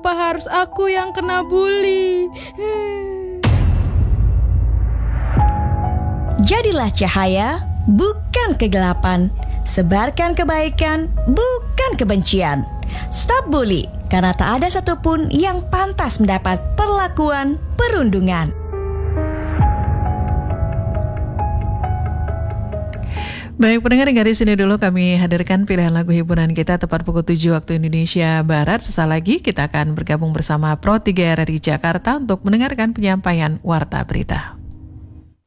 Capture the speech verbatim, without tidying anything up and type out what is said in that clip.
Kenapa harus aku yang kena bully? Jadilah cahaya, bukan kegelapan. Sebarkan kebaikan, bukan kebencian. Stop bully, karena tak ada satupun yang pantas mendapat perlakuan perundungan. Baik pendengar, dari sini dulu kami hadirkan pilihan lagu hiburan kita tepat pukul tujuh waktu Indonesia Barat. Sesaat lagi kita akan bergabung bersama Pro tiga R R I Jakarta untuk mendengarkan penyampaian Warta Berita.